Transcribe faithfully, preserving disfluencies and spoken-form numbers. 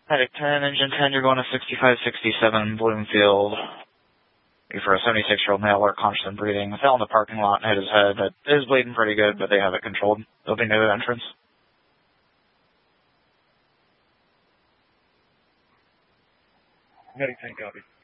Medic ten, Engine ten, you're going to sixty-five sixty-seven Bloomfield. For a seventy-six-year-old male, alert, conscious and breathing. Fell in the parking lot and hit his head. That is bleeding pretty good, but they have it controlled. They'll be near the entrance. Medic ten, copy.